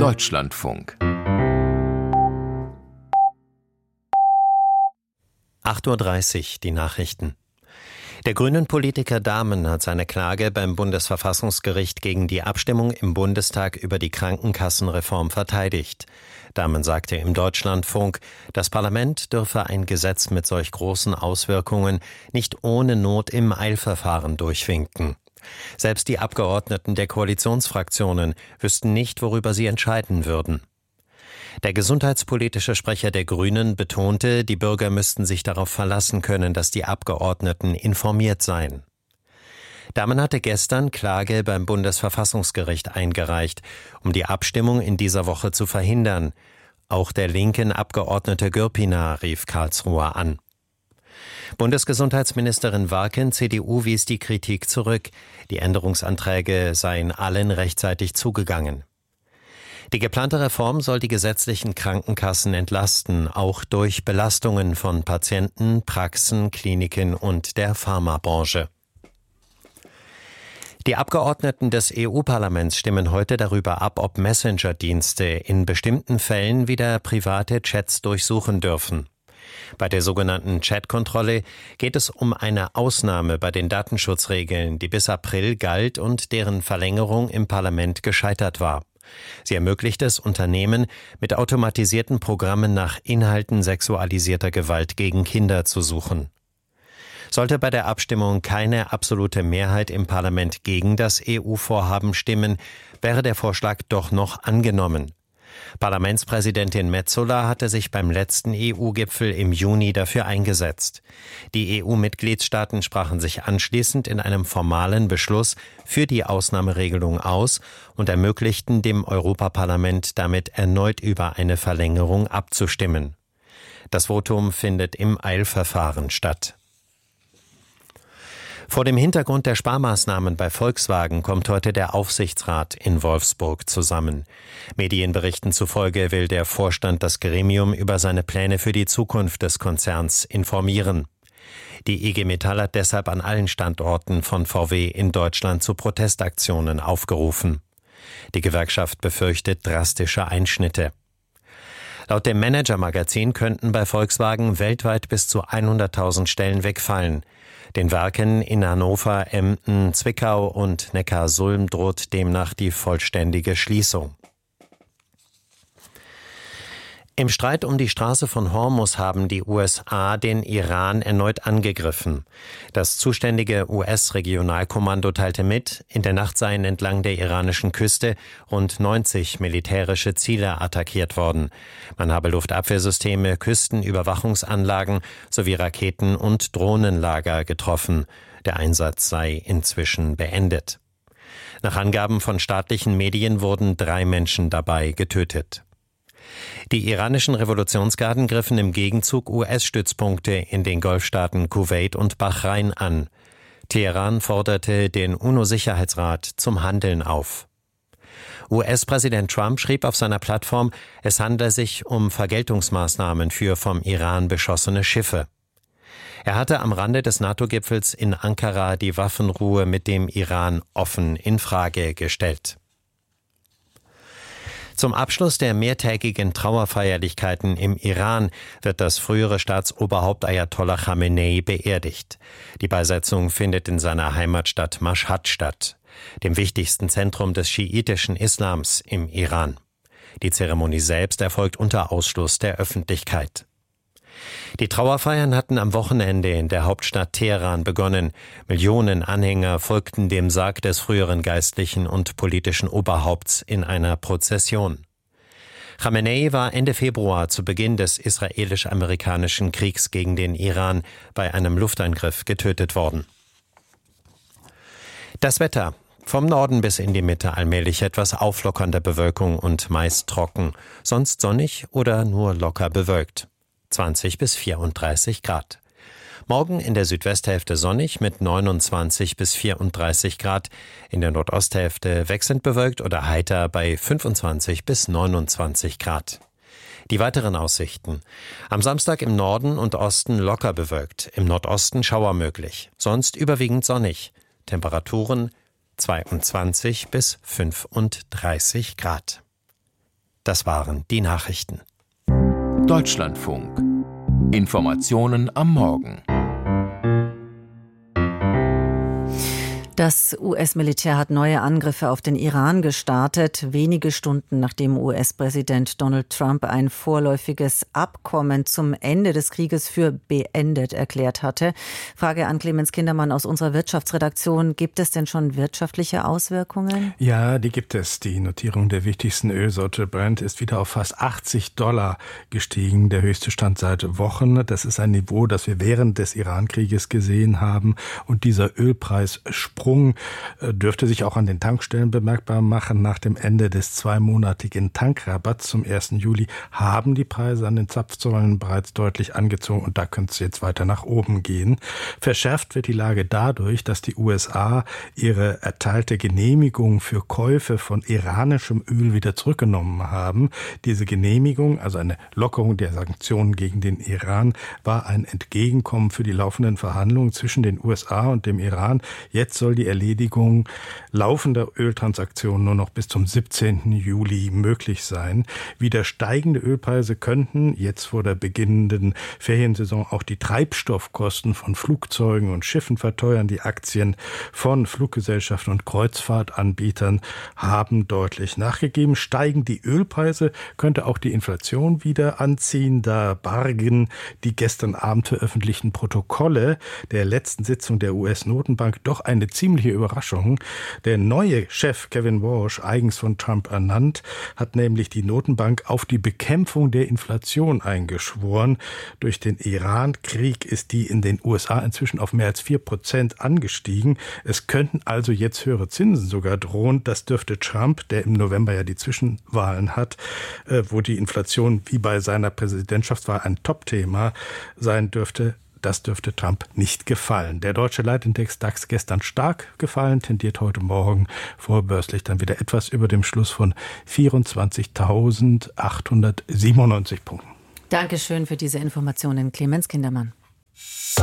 Deutschlandfunk 8:30 Uhr, die Nachrichten. Der Grünen-Politiker Dahmen hat seine Klage beim Bundesverfassungsgericht gegen die Abstimmung im Bundestag über die Krankenkassenreform verteidigt. Dahmen sagte im Deutschlandfunk, das Parlament dürfe ein Gesetz mit solch großen Auswirkungen nicht ohne Not im Eilverfahren durchwinken. Selbst die Abgeordneten der Koalitionsfraktionen wüssten nicht, worüber sie entscheiden würden. Der gesundheitspolitische Sprecher der Grünen betonte, die Bürger müssten sich darauf verlassen können, dass die Abgeordneten informiert seien. Dahmen hatte gestern Klage beim Bundesverfassungsgericht eingereicht, um die Abstimmung in dieser Woche zu verhindern. Auch der linken Abgeordnete Gürpina rief Karlsruhe an. Bundesgesundheitsministerin Warken, CDU, wies die Kritik zurück. Die Änderungsanträge seien allen rechtzeitig zugegangen. Die geplante Reform soll die gesetzlichen Krankenkassen entlasten, auch durch Belastungen von Patienten, Praxen, Kliniken und der Pharmabranche. Die Abgeordneten des EU-Parlaments stimmen heute darüber ab, ob Messenger-Dienste in bestimmten Fällen wieder private Chats durchsuchen dürfen. Bei der sogenannten Chat-Kontrolle geht es um eine Ausnahme bei den Datenschutzregeln, die bis April galt und deren Verlängerung im Parlament gescheitert war. Sie ermöglicht es Unternehmen, mit automatisierten Programmen nach Inhalten sexualisierter Gewalt gegen Kinder zu suchen. Sollte bei der Abstimmung keine absolute Mehrheit im Parlament gegen das EU-Vorhaben stimmen, wäre der Vorschlag doch noch angenommen. Parlamentspräsidentin Metsola hatte sich beim letzten EU-Gipfel im Juni dafür eingesetzt. Die EU-Mitgliedstaaten sprachen sich anschließend in einem formalen Beschluss für die Ausnahmeregelung aus und ermöglichten dem Europaparlament damit erneut über eine Verlängerung abzustimmen. Das Votum findet im Eilverfahren statt. Vor dem Hintergrund der Sparmaßnahmen bei Volkswagen kommt heute der Aufsichtsrat in Wolfsburg zusammen. Medienberichten zufolge will der Vorstand das Gremium über seine Pläne für die Zukunft des Konzerns informieren. Die IG Metall hat deshalb an allen Standorten von VW in Deutschland zu Protestaktionen aufgerufen. Die Gewerkschaft befürchtet drastische Einschnitte. Laut dem Manager-Magazin könnten bei Volkswagen weltweit bis zu 100.000 Stellen wegfallen. Den Werken in Hannover, Emden, Zwickau und Neckarsulm droht demnach die vollständige Schließung. Im Streit um die Straße von Hormuz haben die USA den Iran erneut angegriffen. Das zuständige US-Regionalkommando teilte mit, in der Nacht seien entlang der iranischen Küste rund 90 militärische Ziele attackiert worden. Man habe Luftabwehrsysteme, Küstenüberwachungsanlagen sowie Raketen- und Drohnenlager getroffen. Der Einsatz sei inzwischen beendet. Nach Angaben von staatlichen Medien wurden 3 Menschen dabei getötet. Die iranischen Revolutionsgarden griffen im Gegenzug US-Stützpunkte in den Golfstaaten Kuwait und Bahrain an. Teheran forderte den UNO-Sicherheitsrat zum Handeln auf. US-Präsident Trump schrieb auf seiner Plattform, es handle sich um Vergeltungsmaßnahmen für vom Iran beschossene Schiffe. Er hatte am Rande des NATO-Gipfels in Ankara die Waffenruhe mit dem Iran offen in Frage gestellt. Zum Abschluss der mehrtägigen Trauerfeierlichkeiten im Iran wird das frühere Staatsoberhaupt Ayatollah Khamenei beerdigt. Die Beisetzung findet in seiner Heimatstadt Maschhad statt, dem wichtigsten Zentrum des schiitischen Islams im Iran. Die Zeremonie selbst erfolgt unter Ausschluss der Öffentlichkeit. Die Trauerfeiern hatten am Wochenende in der Hauptstadt Teheran begonnen. Millionen Anhänger folgten dem Sarg des früheren geistlichen und politischen Oberhaupts in einer Prozession. Khamenei war Ende Februar zu Beginn des israelisch-amerikanischen Kriegs gegen den Iran bei einem Luftangriff getötet worden. Das Wetter. Vom Norden bis in die Mitte allmählich etwas auflockernde Bewölkung und meist trocken, sonst sonnig oder nur locker bewölkt. 20 bis 34 Grad. Morgen in der Südwesthälfte sonnig mit 29 bis 34 Grad, in der Nordosthälfte wechselnd bewölkt oder heiter bei 25 bis 29 Grad. Die weiteren Aussichten. Am Samstag im Norden und Osten locker bewölkt, im Nordosten Schauer möglich, sonst überwiegend sonnig. Temperaturen 22 bis 35 Grad. Das waren die Nachrichten. Deutschlandfunk. Informationen am Morgen. Das US-Militär hat neue Angriffe auf den Iran gestartet, wenige Stunden nachdem US-Präsident Donald Trump ein vorläufiges Abkommen zum Ende des Krieges für beendet erklärt hatte. Frage an Clemens Kindermann aus unserer Wirtschaftsredaktion. Gibt es denn schon wirtschaftliche Auswirkungen? Ja, die gibt es. Die Notierung der wichtigsten Ölsorte Brent ist wieder auf fast $80 gestiegen, der höchste Stand seit Wochen. Das ist ein Niveau, das wir während des Iran-Krieges gesehen haben. Und dieser Ölpreissprung dürfte sich auch an den Tankstellen bemerkbar machen. Nach dem Ende des zweimonatigen Tankrabatts zum 1. Juli haben die Preise an den Zapfsäulen bereits deutlich angezogen und da könnte es jetzt weiter nach oben gehen. Verschärft wird die Lage dadurch, dass die USA ihre erteilte Genehmigung für Käufe von iranischem Öl wieder zurückgenommen haben. Diese Genehmigung, also eine Lockerung der Sanktionen gegen den Iran, war ein Entgegenkommen für die laufenden Verhandlungen zwischen den USA und dem Iran. Jetzt soll die Erledigung laufender Öltransaktionen nur noch bis zum 17. Juli möglich sein. Wieder steigende Ölpreise könnten jetzt vor der beginnenden Feriensaison auch die Treibstoffkosten von Flugzeugen und Schiffen verteuern. Die Aktien von Fluggesellschaften und Kreuzfahrtanbietern haben deutlich nachgegeben. Steigen die Ölpreise, könnte auch die Inflation wieder anziehen. Da bargen die gestern Abend veröffentlichten Protokolle der letzten Sitzung der US-Notenbank doch eine ziemliche Überraschung. Der neue Chef Kevin Warsh, eigens von Trump ernannt, hat nämlich die Notenbank auf die Bekämpfung der Inflation eingeschworen. Durch den Iran-Krieg ist die in den USA inzwischen auf mehr als 4% angestiegen. Es könnten also jetzt höhere Zinsen sogar drohen. Das dürfte Trump, der im November ja die Zwischenwahlen hat, wo die Inflation wie bei seiner Präsidentschaftswahl ein Topthema sein dürfte, das dürfte Trump nicht gefallen. Der deutsche Leitindex DAX gestern stark gefallen, tendiert heute Morgen vorbörslich dann wieder etwas über dem Schluss von 24.897 Punkten. Dankeschön für diese Informationen, Clemens Kindermann.